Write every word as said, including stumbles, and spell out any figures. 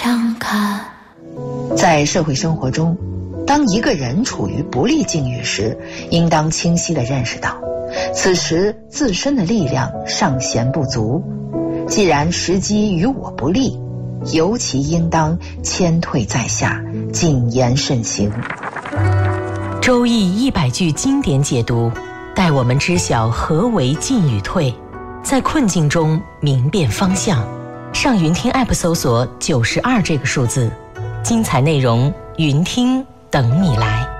相看。 在社会生活中，当一个人处于不利境遇时，应当清晰地认识到，此时自身的力量尚显不足。既然时机与我不利，尤其应当谦退在下，谨言慎行。 周易一百句经典解读，带我们知晓何为进与退，在困境中明辨方向。上云听 App 搜索九十二这个数字，精彩内容云听等你来。